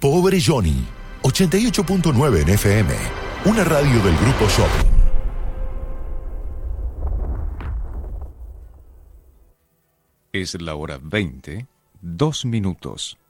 Pobre Johnny, 88.9 en FM, una radio del Grupo Shopping. Es la hora 20, 2 minutos.